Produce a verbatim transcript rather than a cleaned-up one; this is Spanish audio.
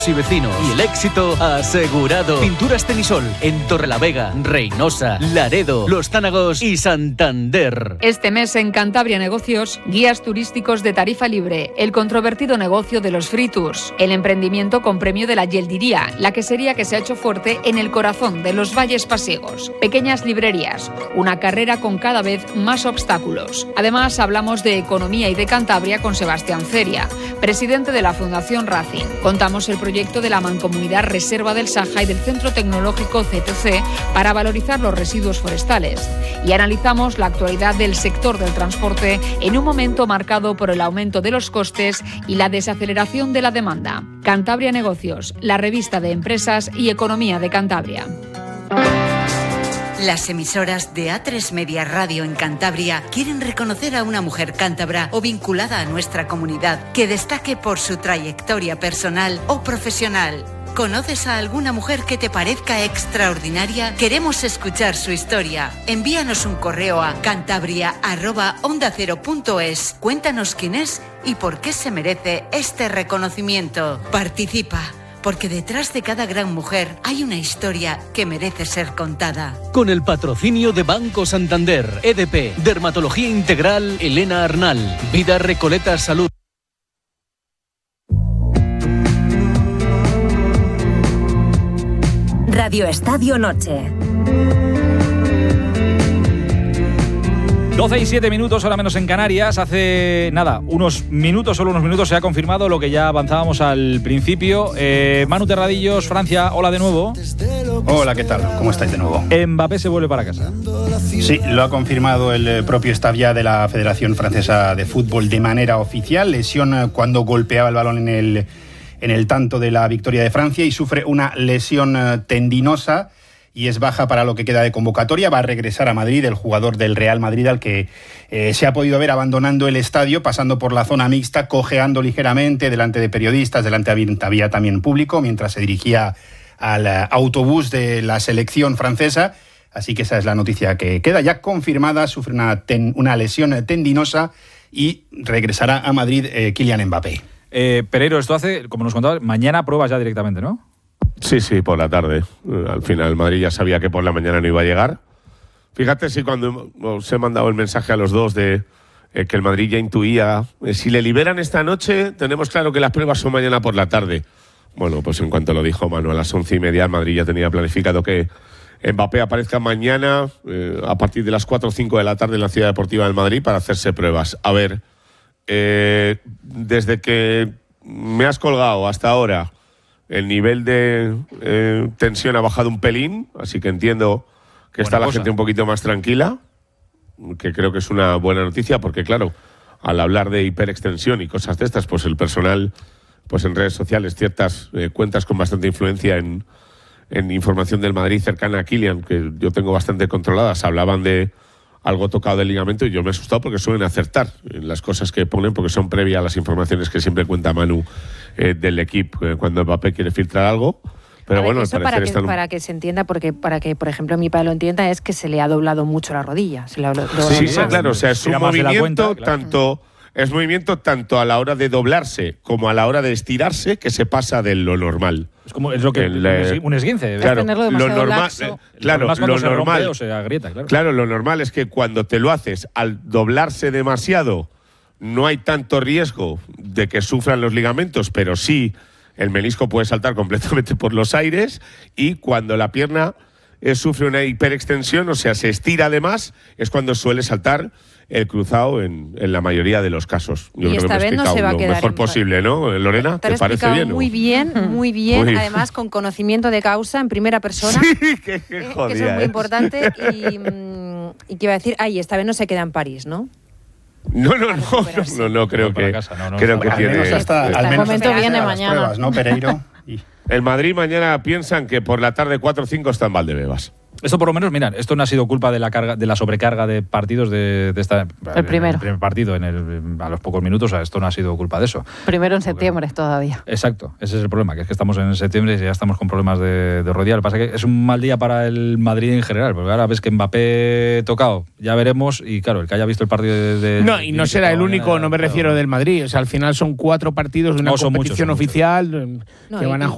y vecinos, y el éxito asegurado. Pinturas Tenisol en Torrelavega, Reynosa, Laredo, Los Tánagos y Santander. Este mes en Cantabria Negocios, guías turísticos de tarifa libre, el controvertido negocio de los free tours, el emprendimiento con premio de la Yeldiría, la quesería que se ha hecho fuerte en el corazón de los valles pasiegos, pequeñas librerías, una carrera con cada vez más obstáculos. Además, hablamos de economía y de Cantabria con Sebastián Feria, presidente de la Fundación Racing. Contamos el proyecto de la Mancomunidad Reserva del Saja y del Centro Tecnológico C T C para valorizar los residuos forestales. Y analizamos la actualidad del sector del transporte en un momento marcado por el aumento de los costes y la desaceleración de la demanda. Cantabria Negocios, la revista de empresas y economía de Cantabria. Las emisoras de A tres Media Radio en Cantabria quieren reconocer a una mujer cántabra o vinculada a nuestra comunidad que destaque por su trayectoria personal o profesional. ¿Conoces a alguna mujer que te parezca extraordinaria? Queremos escuchar su historia. Envíanos un correo a cantabria arroba onda cero punto es. Cuéntanos quién es y por qué se merece este reconocimiento. Participa. Porque detrás de cada gran mujer hay una historia que merece ser contada. Con el patrocinio de Banco Santander, E D P, Dermatología Integral, Elena Arnal, Vida Recoleta Salud. Radio Estadio Noche. doce y siete minutos, ahora menos en Canarias. Hace nada, unos minutos, solo unos minutos, se ha confirmado lo que ya avanzábamos al principio. Eh, Manu Terradillos, Francia, hola de nuevo. Hola, ¿qué tal? ¿Cómo estáis de nuevo? Mbappé se vuelve para casa. Sí, lo ha confirmado el propio staff ya de la Federación Francesa de Fútbol de manera oficial. Lesión cuando golpeaba el balón en el, en el tanto de la victoria de Francia y sufre una lesión tendinosa. Y es baja para lo que queda de convocatoria. Va a regresar a Madrid el jugador del Real Madrid al que eh, se ha podido ver abandonando el estadio, pasando por la zona mixta, cojeando ligeramente delante de periodistas, delante había también público, mientras se dirigía al autobús de la selección francesa. Así que esa es la noticia que queda ya confirmada. Sufre una, ten, una lesión tendinosa y regresará a Madrid eh, Kylian Mbappé. Eh, Pereiro, esto hace, como nos contaba, mañana pruebas ya directamente, ¿no? Sí, sí, por la tarde. Al final Madrid ya sabía que por la mañana no iba a llegar. Fíjate si cuando os he mandado el mensaje a los dos de eh, que el Madrid ya intuía, eh, si le liberan esta noche, tenemos claro que las pruebas son mañana por la tarde. Bueno, pues en cuanto lo dijo Manu a las once y media, el Madrid ya tenía planificado que Mbappé aparezca mañana eh, a partir de las cuatro o cinco de la tarde en la Ciudad Deportiva del Madrid para hacerse pruebas. A ver, eh, desde que me has colgado hasta ahora, el nivel de eh, tensión ha bajado un pelín, así que entiendo que buena está la cosa. Gente un poquito más tranquila, que creo que es una buena noticia, porque claro, al hablar de hiperextensión y cosas de estas, pues el personal, pues en redes sociales, ciertas eh, cuentas con bastante influencia en, en información del Madrid cercana a Kylian, que yo tengo bastante controladas, hablaban de algo tocado del ligamento y yo me he asustado porque suelen acertar en las cosas que ponen, porque son previas a las informaciones que siempre cuenta Manu eh, del equipo eh, cuando Mbappé quiere filtrar algo. Pero ver, bueno, eso al para que, están... para que se entienda, porque para que, por ejemplo, mi padre lo entienda, es que se le ha doblado mucho la rodilla. Se le ha doblado sí, sí, sí, claro, o sea, es un movimiento cuenta, claro. tanto... Es movimiento tanto a la hora de doblarse como a la hora de estirarse que se pasa de lo normal. Es como es lo que el, eh, un esguince. Claro, lo normal, eh, claro, lo se normal, rompe o se agrieta, claro. claro, lo normal es que cuando te lo haces al doblarse demasiado no hay tanto riesgo de que sufran los ligamentos, pero sí el menisco puede saltar completamente por los aires y cuando la pierna eh, sufre una hiperextensión, o sea, se estira además, es cuando suele saltar el cruzado en, en la mayoría de los casos. Yo y creo esta que me he vez no se va a lo quedar mejor en... posible, ¿no? Lorena, ¿te, ¿te parece bien? Muy bien, muy bien, muy... además con conocimiento de causa en primera persona. Sí, que, que, eh, jodida, que eso es muy ¿eh? importante. Y, y que iba a decir, ay, esta vez no se queda en París, ¿no? No, no, no, no, no, no creo no, que, casa, no, no, creo no, que al tiene... Menos hasta, eh, al menos momento hasta viene las mañana. Pruebas, ¿no, Pereiro? Y... El Madrid mañana piensan que por la tarde cuatro o cinco está en Valdebebas. Esto por lo menos, mira, esto no ha sido culpa de la carga, de la sobrecarga de partidos de, de esta el primero. el primer partido en el, a los pocos minutos, o sea, esto no ha sido culpa de eso. Primero en septiembre Porque, todavía. Exacto, ese es el problema, que es que estamos en septiembre y ya estamos con problemas de, de rodilla. Lo que pasa es que es un mal día para el Madrid en general, porque ahora ves que Mbappé tocado, ya veremos, y claro, el que haya visto el partido de... de no, y no será el único, no me refiero del Madrid, o sea, al final son cuatro partidos de una no, competición muchos, oficial muchos. que no, van a y, jugar.